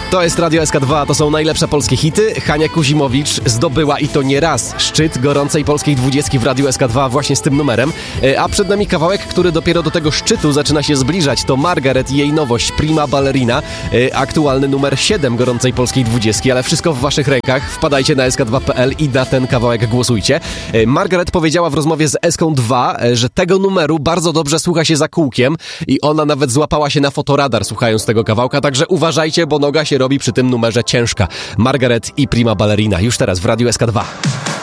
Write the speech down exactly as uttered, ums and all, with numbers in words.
To jest Radio S K dwa, to są najlepsze polskie hity. Hania Kuzimowicz zdobyła i to nie raz szczyt gorącej polskiej dwudziestki w Radiu S K dwa właśnie z tym numerem. A przed nami kawałek, który dopiero do tego szczytu zaczyna się zbliżać. To Margaret i jej nowość Prima Ballerina. Aktualny numer siedem gorącej polskiej dwudziestki, ale wszystko w waszych rękach. Wpadajcie na S K dwa kropka P L i na ten kawałek głosujcie. Margaret powiedziała w rozmowie z S K dwa, że tego numeru bardzo dobrze słucha się za kółkiem i ona nawet złapała się na fotoradar słuchając tego kawałka, także uważajcie, bo noga się robi przy tym numerze ciężka. Margaret i Prima Ballerina już teraz w Radiu S K dwa.